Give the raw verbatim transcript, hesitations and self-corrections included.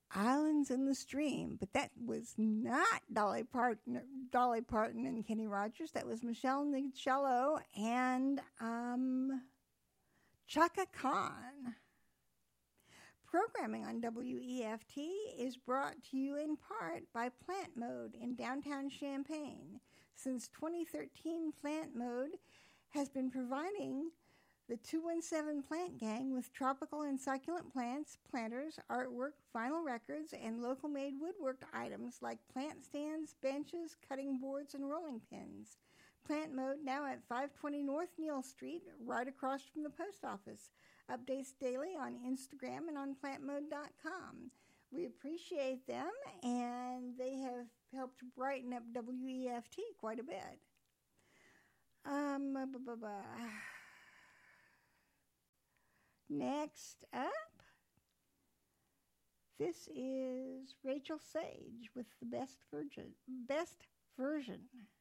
Islands in the Stream, but that was not Dolly Parton, Dolly Parton and Kenny Rogers. That was Michelle Nicello and um, Chaka Khan. Programming on W E F T is brought to you in part by Plant Mode in downtown Champaign. Since twenty thirteen, Plant Mode has been providing the two one seven Plant Gang with tropical and succulent plants, planters, artwork, vinyl records, and local-made woodworked items like plant stands, benches, cutting boards, and rolling pins. Plant Mode now at five twenty North Neal Street, right across from the post office. Updates daily on Instagram and on plant mode dot com. We appreciate them, and they have helped brighten up W E F T quite a bit. Um, blah, blah, blah. Next up, this is Rachel Sage with the best version. Best version.